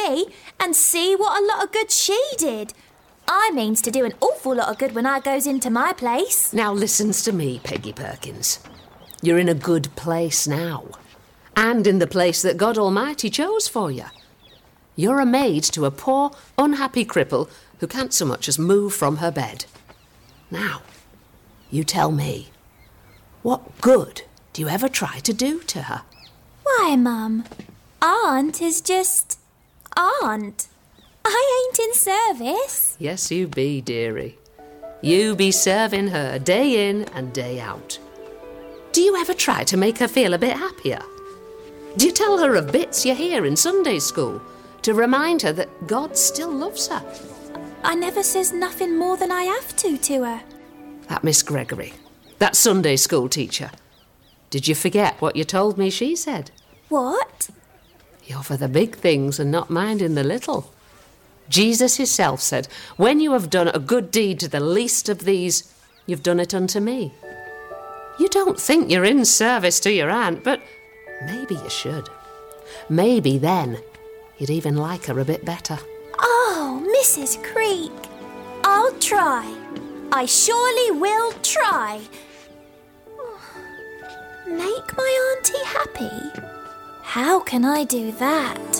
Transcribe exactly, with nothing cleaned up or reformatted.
me and see what a lot of good she did. I means to do an awful lot of good when I goes into my place. Now listens to me, Peggy Perkins. You're in a good place now, and in the place that God Almighty chose for you. You're a maid to a poor, unhappy cripple who can't so much as move from her bed. Now, you tell me, what good do you ever try to do to her? Why, Mum, Aunt is just Aunt. I ain't in service. Yes, you be, dearie. You be serving her day in and day out. Do you ever try to make her feel a bit happier? Do you tell her of bits you hear in Sunday school to remind her that God still loves her? I never says nothing more than I have to to her. That Miss Gregory, that Sunday school teacher. Did you forget what you told me she said? What? You're for the big things and not minding the little. Jesus himself said, when you have done a good deed to the least of these, you've done it unto me. You don't think you're in service to your aunt, but maybe you should. Maybe then you'd even like her a bit better. Oh, Missus Creek, I'll try. I surely will try. Make my auntie happy? How can I do that?